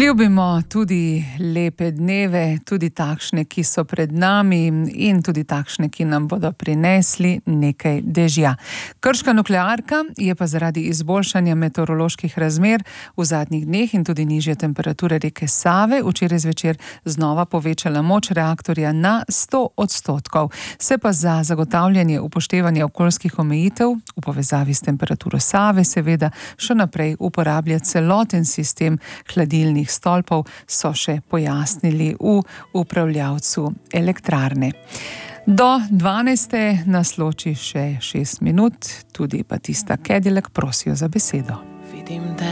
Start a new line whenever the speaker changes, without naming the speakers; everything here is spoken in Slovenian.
Ljubimo tudi lepe dneve, tudi takšne, ki so pred nami in tudi takšne, ki nam bodo prinesli nekaj dežja. Krška nuklearka je pa zaradi izboljšanja meteoroloških razmer v zadnjih dneh in tudi nižje temperature reke Save včeraj zvečer znova povečala moč reaktorja na 100%. Se pa za zagotavljanje upoštevanja okoljskih omejitev v povezavi s temperaturo Save seveda še naprej uporablja celoten sistem hladilnih stolpov, so še pojasnili v upravljavcu elektrarne. Do 12. nas loči še 6 minut, tudi Batista Cadillac prosijo za besedo.